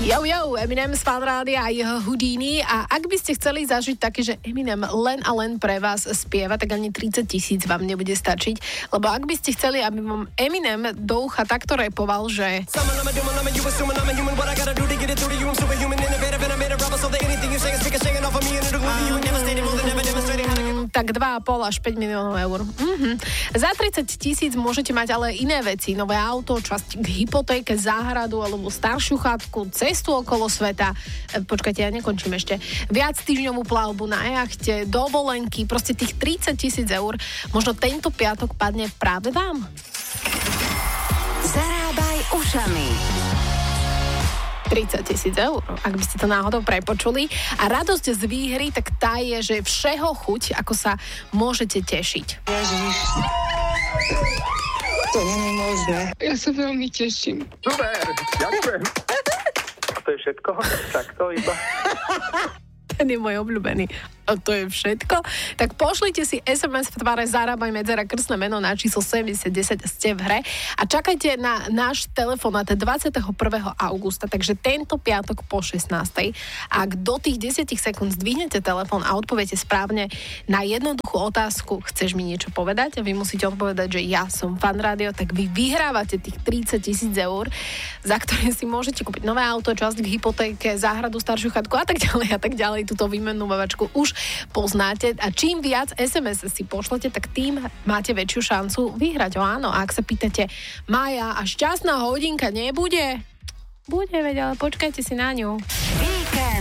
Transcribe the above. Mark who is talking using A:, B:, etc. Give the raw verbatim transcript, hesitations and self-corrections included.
A: Yo, yo, Eminem z Fan Rádia a jeho Houdini. A ak by ste chceli zažiť také, že Eminem len a len pre vás spieva, tak ani tridsať tisíc vám nebude stačiť. Lebo ak by ste chceli, aby vám Eminem do ucha takto repoval, že... tak dva a pol až päť miliónov eur. Mm-hmm. Za tridsať tisíc môžete mať ale iné veci. Nové auto, časť k hypotéke, záhradu alebo staršiu chatku, cestu okolo sveta. E, počkajte, ja nekončím ešte. Viac týždňovú plavbu na jachte, dovolenky, proste tých tridsať tisíc eur. Možno tento piatok padne práve vám.
B: Zarábaj ušami.
A: tridsať tisíc eur, ak by ste to náhodou prepočuli. A radosť z výhry, tak tá je, že všeho chuť, ako sa môžete tešiť.
C: Ježiš, to nie je možné. Ja sa veľmi teším.
D: Super, ďakujem. A to je všetko? Takto iba?
A: Ten je môj obľúbený. A to je všetko. Tak pošlite si es em es v tvare Zarábaj medzera krstné meno na číslo sedemdesiat desať, ste v hre a čakajte na náš telefonát dvadsiateho prvého augusta, takže tento piatok po šestnástej. Ak do tých desať sekúnd zdvihnete telefón a odpoviete správne na jednoduchú otázku, chceš mi niečo povedať? A vy musíte odpovedať, že ja som Fan Rádio, tak vy vyhrávate tých tridsať tisíc eur, za ktoré si môžete kúpiť nové auto, časť k hypotéke, záhradu, staršiu chatku a tak ďalej a tak ďalej. Túto výmennú bavačku už poznáte a čím viac es em es si pošlete, tak tým máte väčšiu šancu vyhrať. O áno, a ak sa pýtate, Mája, a šťastná hodinka nebude? Bude, veď, ale počkajte si na ňu.